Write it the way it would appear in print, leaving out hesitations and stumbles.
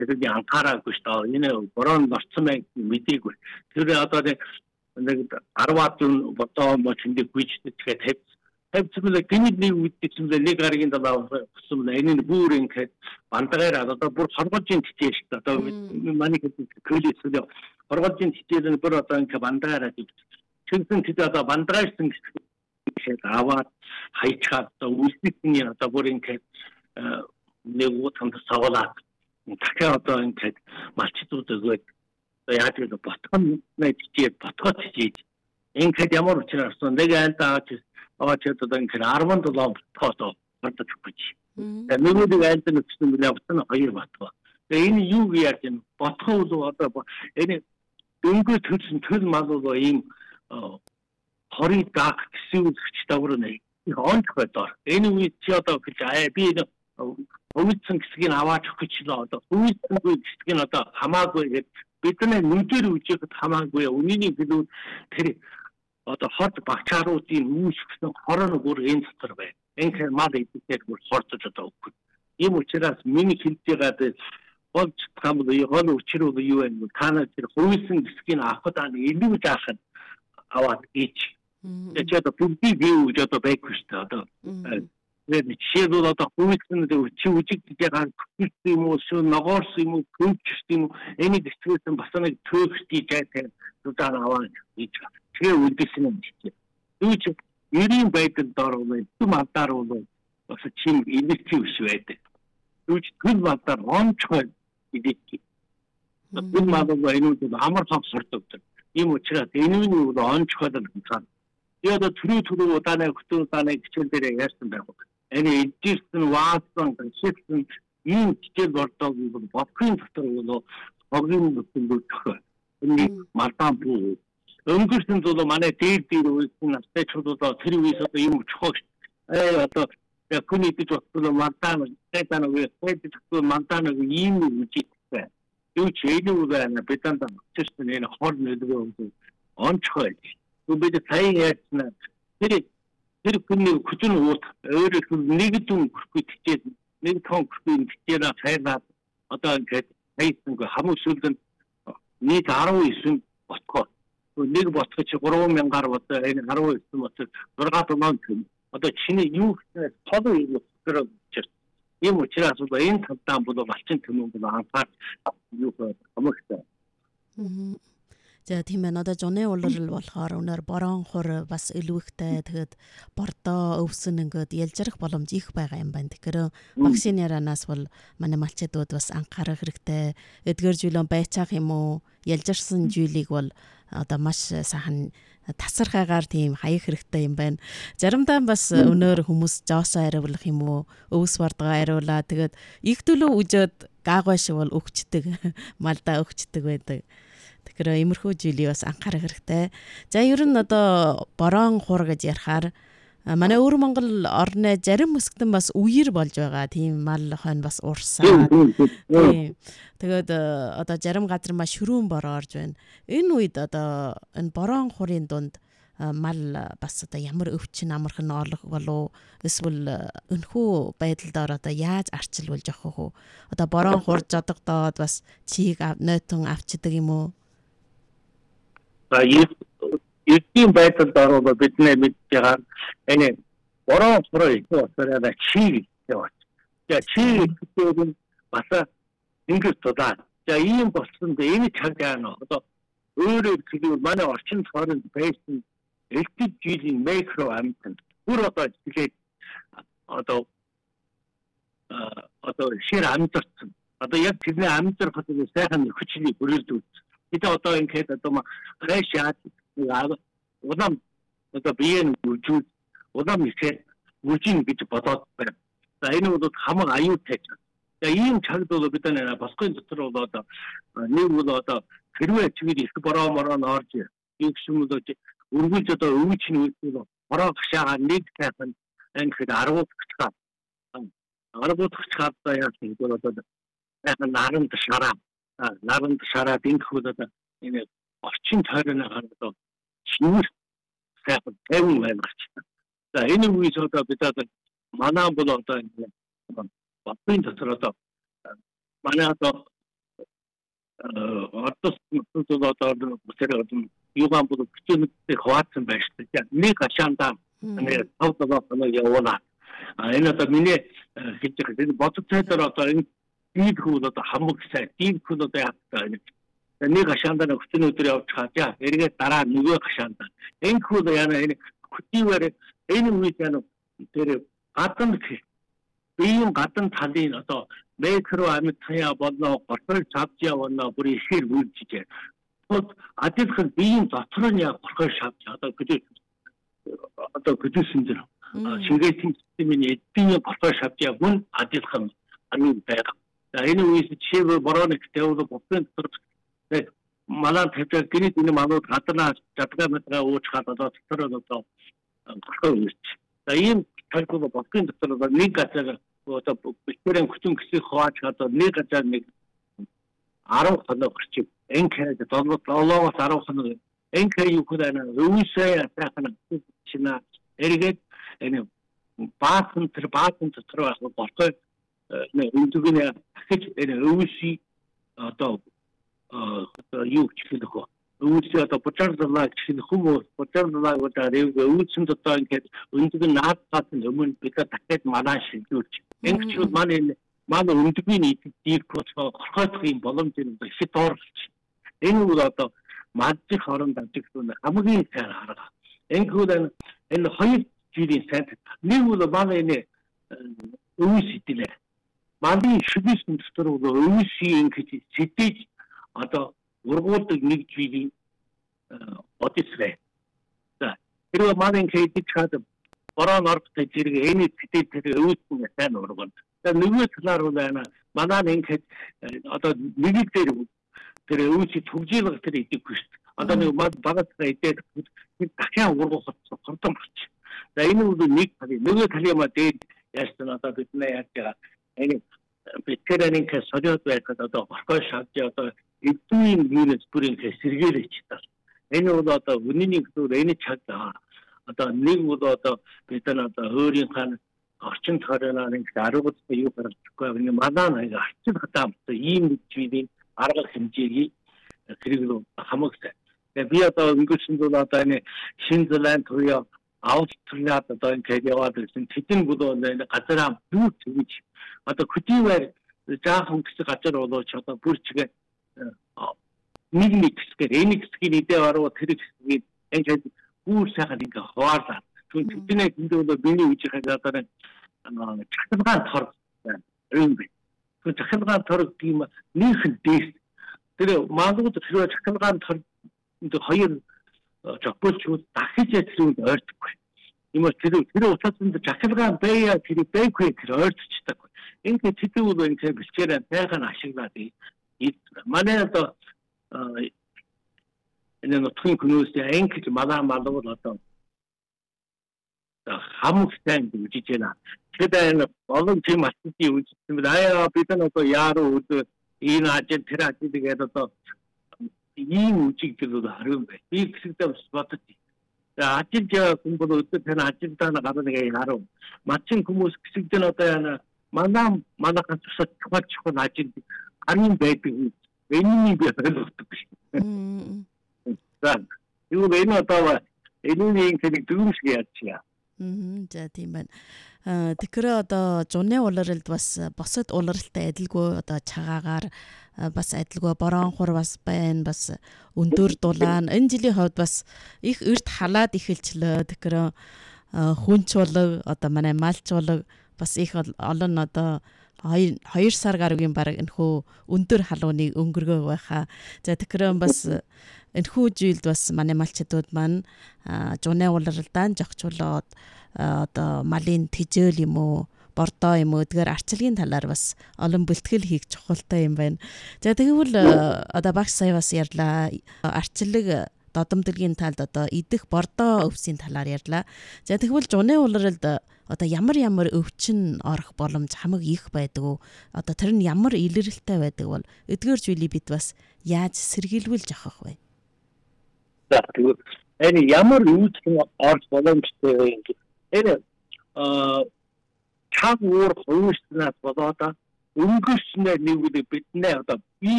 그들이 안카라고 있다. 이네 그런 말씀에 믿이고. 그래 어떤 нэг арваатун бото мо чинди гүйчтэй тэгээд хэвчмэл гинний үйтчмэл нэг гаргийн дараа хүсм энэ бүрэн гэхэд бантагаар одоо бүр хоргожийн тижээ шүү дээ. Одоо маний көлөөсөө хоргожийн тижээ нь бүр одоо ингээ бантагаар чинсэн тижээ одоо бантаагаарсан гэхэд аваад хайчаад одоо үлдээний одоо бүр ингээ нэг утганд савлаад дахиад одоо ингээ малчдууд өгөөд яаж вэ ботхон найдчихэд ботхот хийж ингээд ямар учраас нэг айлдаа аваач одоо ингээд 17 ботхот бартаж өгч. Тэгээд нөгөөдөө айлдаа нүцсэн мэл явсан хоёр ботхоо. Тэгээд энэ юу яаж юм ботхоо бол одоо энэ дөнгөө төрсөн төл мал бол ийм хориг даах гэсэн үгч давар нэ. Онц байдаг. Энэ үед чи одоо гэж би өвдсөн хэсгийг аваач өгч л одоо өвдсөн хэсгийг одоо хамаагүй гэж бидний нүдээр үжихэд хамаагүй үнийний хэлүүд тэр одоо хот багчааруудын үүсгэсэн хорон бүр энэ дотор байна. Энэ мал идэхээр бүр хорцож одоо өгөх. Ийм учраас миний хэлж байгаад болж хамаг яхан учруу юу вэ? Танаа тэр хөөсөн хэсгийг авахд илүү заах нь аваад ийч. Тэгээд одоо бүгдийг юу гэж одоо байхгүй шүү дээ. Одоо тэгээд жишээлбэл одоо хөөсөн үжигдэж байгаа юм уу, ногоорс юм уу, хөвчс юм уу, энийг хэсгүүлсэн бас нэг төөхтэй жаатай зузаар аваад ийж. Тэгээ үлдээсэн юм чи. Юу ч ерийн байдал дор бол юм алдаар бол бас чим инвестив биш байдаг. Юу ч тэр алдаар онцгой идэх. Тэр мадад энүүд амар хав сурдаг. Ийм учраас энүүний бол онцгой л гэнэ. Яг түрүү удаанаа хөтөө удаанаа хичээл дээр ярьсан байх. Энэ эдгэрсэн ваасан шигсэн ийм хичээл болдог бол бодгийн дотор бол хогийн бүтээл өгөх. Энэ мартан буу. Өнгөрсөн зүйл манай дээр үйлсэн астачууд тэр үеэс одоо юм чухал. Одоо хүний гэж бодвол мартан тэтана үе тэтэ мартан ийм үжигтэй. Юу ч илүү байна битанда чишсэн энэ хор нөлөө онцгой. Бид сайн яатна. Тэр хүний хүчин уут өөрөө нэг дүн хүрхий тичээд нэг тон хүрхий тичээд хайрнаад одоо ингээд хайсангүй хамгийн сүүлд нэг 19 ботхоо нэг ботхоч 3000-аар одоо энэ 19 ботхоч 6 тонн одоо чиний юу гэсэн тол юм тэр ийм учраас бол энэ тавтаа бол малчин төмөн бол анхаар юу хамагтай. За тийм ээ одоо жуны улирал болохоор өнөр борон хур бас илүүхтэй тэгэд бордоо өвсөн ингээд ялжрах боломж их байгаа юм байна. Тэгэхээр вакцины яранаас бол манай малчдууд бас анхаарах хэрэгтэй. Эдгээр жилийн байцаах юм уу ялжирсан жилийг бол одоо маш сайхан тасархаагаар тийм хаях хэрэгтэй юм байна. Заримдаа бас өнөр хүмүүс жоосоо ариулах юм уу өвс бардгаа ариулаа тэгэд их төлөө үжөөд гаагай шиг бол өгчдөг малдаа өгчдөг байдаг. Тэгэхээр иймэрхүү зүйлийг бас анхаарах хэрэгтэй. За ер нь одоо борон хур гэж ярихаар манай өвөр Монгол орны зарим хэсэгтэн бас үер болж байгаа. Тийм мал хойно бас урсаа. Тийм. Тэгээд одоо зарим газар маш ширүүн бороо орж байна. Энэ үед одоо энэ борон хурын дунд мал бас одоо ямар өвчин амархан орлох болов эсвэл өнхөө байдалд одоо яаж арчилвуулж явах вэ? Одоо борон хур жодогдоод бас чийг нойтон авчдаг юм уу? Эдийн байдалд ороод бидний мэдж байгаа энэ бороо хороо их усаараа чи яваач. За чи гэдэг нь бас ингэж тулаа. За ийм болсон дээ энэ цагаан одоо өөрөөр хэлбэл манай орчин тойронд байсан элдв жилийн микро амьтанд бүр одоо тэгээд одоо шир амьдсан. Одоо яг тэрний амьдрахад сайхан хүчний бүрэлдэхүүн. Бид одоо ингээд одоо гайшаад удам одоо биеийн үжил удам ихээ үжин гэж бодоод байна. За энэ бол хамаг аюултай. За ийм цагт бол бид нэ босгын дотор бол одоо нэг бол одоо хэрвээ чигээр их бороо мороо орж ийм шүмүүд өргүүлж одоо өвчний үйлдэл бороо гашаага нэг тайхан ингээд 10 гацгаа 10 гацгаа одоо яг тийм бол одоо наранд шараад ингэхүүд одоо энэ орчин тойрны хандаад шинээр сайхан тавин байна гэж. За энэ үеэс одоо бид одоо манай бол одоо энэ батын дотор одоо манай одоо одоо тэр юугаан бол бичнэд хаваацсан байж таа. Нэг ашаандаа нэг тавталаа явуулаа. Энэ одоо миний хэлж байгаа энэ бодол цайдаар одоо энэ дийд хүүд одоо хамаг сайн дийд хүүд одоо яах нэг ашаандаа хүчин өдөр явж хаа. Эргээд дараа нөгөө ашаандаа. Энэ хүүд яана энэ хүтивэр энэ үед яана тэр гадна биеийн гадна талын одоо микро амьтгая болно горхол шавж явна бүр ихээр үйлчиж. Адилхан биеийн дотор нь яг горхол шавж одоо гэжсэн дэр шингээсийн системийн эдийн горхол шавж явна адилхан ани байгаа. Энэ үед жишээ борооны тэвэл бодлын дотор манай тавьдаг гинэд энэ манууд гаднаа жадгаа мэтрээ уучгаад одоо дотор одоо горхол үйлч. Ийм талбар бодлын дотор нэг газар одоо бэлтгэрэн хүчин гисийг хувааж одоо нэг газар нэг 10 хоног орчим энхэд 7-оос 10 хоног энхэд юу гэхээр өвсөө сайхан чинаа эргээд энэ баасан дотор байх болтой өндөгний дахиж энэ өвсий одоо юу гэх юм өвсөө одоо бочарлаа гэх хүмүүс бочарлаа гэдэг өвсөн дотор ингээд өндөг нь наадгаад өмнө бид дахиад манаа шилжүүлж ингэж манай өндөгний нийт хорхойдох юм боломж юм ихэд орлож энэ бол одоо мадчих оронд ажиглах хамгийн сайн арга. Энэ хоёр зүйлийн сайн нэг бол манай энэ өвс идэлээ. Манай шүбис дотор бол өвсийн ингэж сэтэж одоо ургуулдаг нэг зүйлийн одисрэ. За тэр манай кейдж хаад борон ордтой зэрэг энэ сэтэж тэр өвсийн сайн ургуул. За нөгөө талаар бол манай ингэж одоо нэг дээр тэр өвсөд хөгжүүлэх тэр идэхгүй шүү дээ. Одоо нэг багаас идээд дахиад ургуулах хордон болчих. За энэ бол нэг тал. Нөгөө талын маа дээд яасан одоо бид нэ яаж байгаа. Энэ битэрэнийн соёлд байхад одоо хорхой шавж одоо эдийн вирус бүрийн сэргээлж тал. Энэ бол одоо үнэний зөв энэ чад одоо нэг бол одоо бид нар одоо өөрийнхөө орчин тойрноо нэг арга зүй юу гаргахгүй энэ манай нэг арчин хатаамтай ийм зүйлийн арга хэмжээг хэрэглүү хамагтай. Тэгээ би одоо өнгөрсөн бол одоо энэ Шинзланд туяа Австралиад одоо ингээд яваад ирсэн тэдэн бол энэ газараа юу гэж одоо хөдийвэр жаахан гэсэн газар болооч одоо бүрчгээ нэг хэсгээр энэ хэсгийн идэ баруу тэр хэсгийг ингээд бүр сайхан ингээ хуваарлаа. Тэгвэл тэдний энд бол миний үеийн гадаар чахалгаан тор юм бэ. Тэр чахалгаан тор тийм нийхэн дэс тэр магадгүй тэр чахалгаан тор хоёр жокполчуд дахиж яцлууд ойртохгүй. Юм уу тэр утаас нь чахалгаан бая тэр бэквэ тэр ойртчихдаг. Ингээд тэдний бол ингээд бэлчээр байгаан ашиглаад манай одоо энэ нутгийн хүмүүс ингэж малгал одоо хамгтай үжиж байна. Тэгэхээр энэ олон тийм асуултыг үүсгэсэн бид бид нар одоо яаруу энэ ажил тэр ажил гэдэг одоо ийм үжигдэл харин бай. Би хэсэгдээ бодож. Ажил хүн бол өдөр тань ажилдаа гараад нэг яруу. Мачин хүмүүс хэсэгдэн одоо манайхаас тусаад чухал ажил арын байдаг. Энийг би ойлгодог шүү. За юу энэ одоо энэ нэг дүгнэлт яачих. За тийм байна. Тэгэхээр одоо зуны улиралд бас босод улиралтай адилгүй одоо цагаагаар бас адилгүй борон хур бас байна, бас өндөр дулаан. Энэ жилийн хувьд бас их эрт халаад эхэлчлээ. Тэгэхээр хүнч улаг одоо манай малч улаг бас их олон одоо 2 сар гаруйн баг энэхүү өндөр халууныг өнгөргөө байхаа. За тэгэхээр бас энэхүү жилд бас манай малчдууд маань зуны улиралдаан жогчулоод одоо малын тэжээл юм уу бордоо юм уу тэгэхээр арчилгийн талаар бас олон бэлтгэл хийх чухалтай юм байна. За тэгвэл одоо багш сая бас ярьлаа. Арчилэг додомдолгийн талд одоо идэх бордоо өвсийн талаар ярьлаа. За тэгвэл зуны улиралд одоо ямар өвчин орох боломж хамаг их байдаг уу? Одоо тэр нь ямар илэрэлттэй байдаг бол эдгээр зүйлийг бид бас яаж сэргийлүүлж авах вэ? За тэгвэл энэ ямар өвчин орох боломжтой вэ? Энэ чаг уур хувьснаас болоод өнгөрснээр нэг бид нэ одоо би